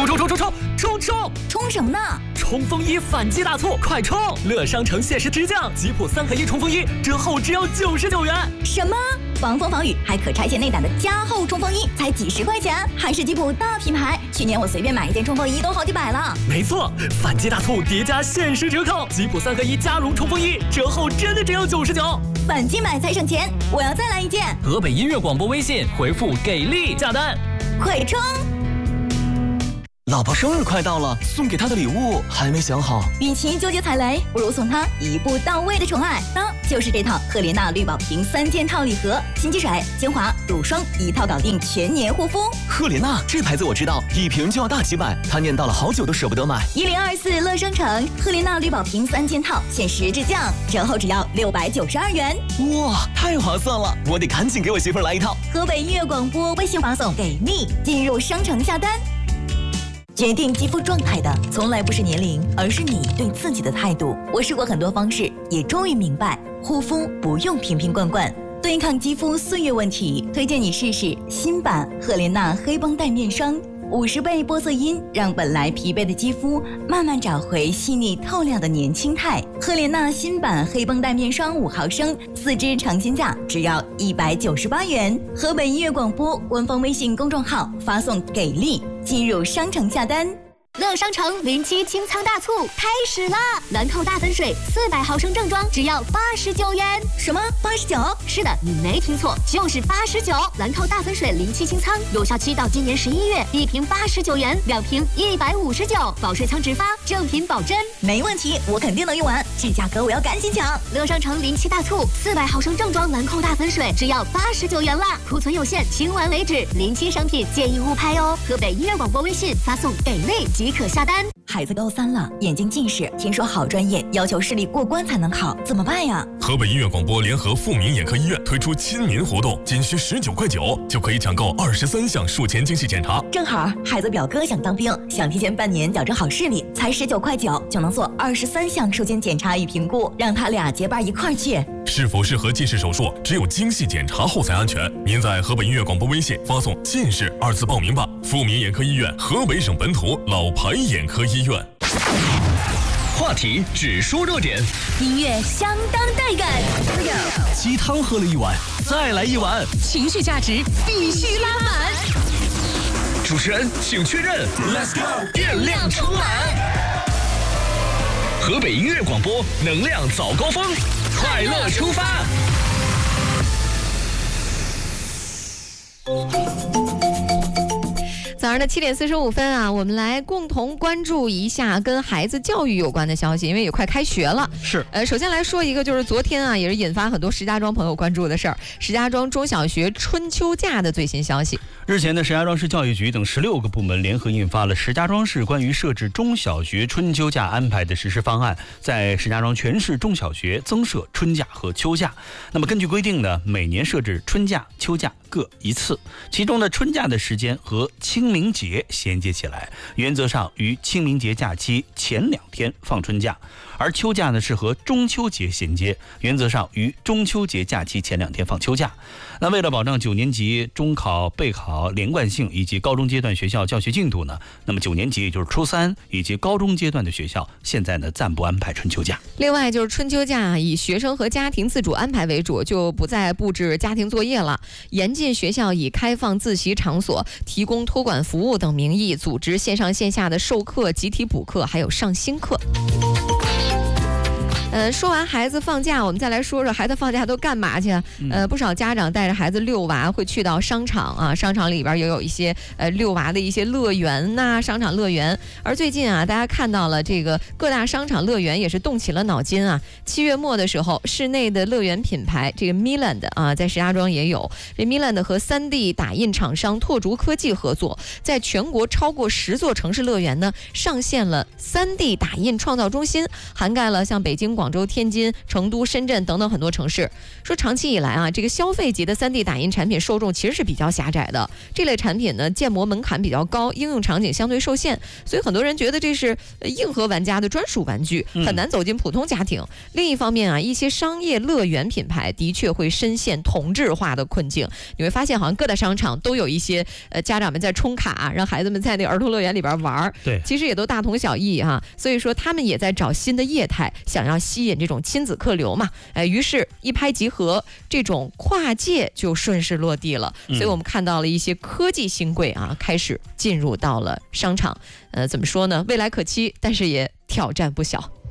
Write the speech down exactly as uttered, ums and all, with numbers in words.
冲冲冲冲冲冲！ 冲什么呢？ 冲锋衣反击大促，快冲！乐商城限时直降，吉普三合一冲锋衣折后只要九十九元。 什么？防风防雨还可拆卸内胆的加厚冲锋衣，才几十块钱，还是吉普大品牌。去年我随便买一件冲锋衣都好几百了。 没错，反击大促叠加限时折扣，吉普三合一加绒冲锋衣折后真的只要九十九。 反击买才省钱，我要再来一件。 河北音乐广播微信回复给力下单， 快冲！ 老婆生日快到了，送给她的礼物还没想好。 与其纠结踩雷，不如送她一步到位的宠爱。那就是这套赫莲娜绿宝瓶三件套礼盒，新机水、精华、乳霜一套搞定全年护肤。 赫莲娜这牌子我知道，一瓶就要大几百，她念叨了好久都舍不得买。 一零二四乐商城赫莲娜绿宝瓶三件套限时直降，折后只要六百九十二元。 哇，太划算了！我得赶紧给我媳妇儿来一套。 河北音乐广播微信发送给力，进入商城下单。决定肌肤状态的从来不是年龄，而是你对自己的态度。我试过很多方式，也终于明白，护肤不用瓶瓶罐罐。对抗肌肤岁月问题，推荐你试试新版赫莲娜黑绷带面霜，五十倍玻色因让本来疲惫的肌肤慢慢找回细腻透亮的年轻态。赫莲娜新版黑绷带面霜五毫升，四支尝鲜价只要一百九十八元。河北音乐广播官方微信公众号发送给力，进入商城下单。 乐商城零七清仓大促开始啦！兰蔻大粉水四百毫升正装只要八十九元。 什么？八十九？ 是的，你没听错，就是八十九。兰蔻大粉水零七清仓有效期到今年十一月，一瓶八十九元，两瓶一百五十九，保税仓直发，正品保真。 没问题，我肯定能用完，这价格我要赶紧抢。 乐商城零七大促，四百毫升正装兰蔻大粉水只要八十九元啦，库存有限，清完为止。零七商品建议勿拍哦。河北音乐广播微信发送给力即可下单。 孩子高三了，眼睛近视，听说好专业要求视力过关才能考，怎么办呀？ 河北音乐广播联合富民眼科医院推出亲民活动，仅需十九块九就可以抢购二十三项术前精细检查。 正好孩子表哥想当兵，想提前半年矫正好视力，才十九块九就能做二十三项术前检查与评估，让他俩结伴一块儿去。 是否适合近视手术，只有精细检查后才安全。您在河北音乐广播微信发送“近视”二字报名吧。富民眼科医院，河北省本土老牌眼科医院。 话题只说热点， 音乐相当带感。 鸡汤喝了一碗，再来一碗， 情绪价值必须拉满。 主持人请确认 ，Let's go， 电量充满。河北音乐广播，能量早高峰，快乐出发。 早上的七点四十五分啊，我们来共同关注一下跟孩子教育有关的消息，因为也快开学了。 是， 呃，首先来说一个，就是昨天啊，也是引发很多石家庄朋友关注的事儿，石家庄中小学春秋假的最新消息。 日前呢，石家庄市教育局等十六个部门联合印发了《石家庄市关于设置中小学春秋假安排的实施方案》，在石家庄全市中小学增设春假和秋假。那么根据规定呢，每年设置春假、秋假各一次，其中的春假的时间和清明节衔接起来，原则上于清明节假期前两天放春假，而秋假呢是和中秋节衔接，原则上于中秋节假期前两天放秋假。那为了保障九年级中考、备考连贯性以及高中阶段学校教学进度呢，那么九年级也就是初三以及高中阶段的学校现在呢暂不安排春秋假。 另外就是春秋假以学生和家庭自主安排为主，就不再布置家庭作业了，严禁学校以开放自习场所、提供托管服务等名义组织线上线下的授课、集体补课还有上新课。呃，说完孩子放假，我们再来说说孩子放假都干嘛去？呃，不少家长带着孩子遛娃，会去到商场啊，商场里边也有一些呃遛娃的一些乐园呐、啊，商场乐园。而最近啊，大家看到了这个各大商场乐园也是动起了脑筋啊。七月末的时候，室内的乐园品牌这个 Miland 啊，在石家庄也有。这 Miland 和 三 D 打印厂商拓竹科技合作，在全国超过十座城市乐园呢，上线了 三 D 打印创造中心，涵盖了像北京、广广州、天津、成都、深圳等等很多城市。说长期以来啊，这个消费级的 三 D 打印产品受众其实是比较狭窄的，这类产品呢建模门槛比较高，应用场景相对受限，所以很多人觉得这是硬核玩家的专属玩具，很难走进普通家庭。嗯、另一方面啊，一些商业乐园品牌的确会深陷同质化的困境。你会发现，好像各大商场都有一些呃家长们在充卡，让孩子们在那儿童乐园里边玩， 对， 其实也都大同小异哈、啊。所以说，他们也在找新的业态，想要吸引这种亲子客流嘛。哎，于是，一拍即合，这种跨界就顺势落地了。所以我们看到了一些科技新贵啊，开始进入到了商场。呃，怎么说呢？未来可期，但是也挑战不小。